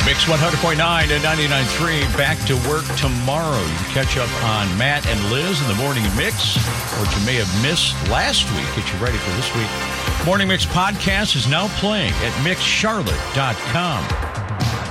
Mix 100.9 and 99.3 back to work tomorrow. You can catch up on Matt and Liz in the Morning Mix, what you may have missed last week. Get you ready for this week. Morning Mix podcast is now playing at mixcharlotte.com.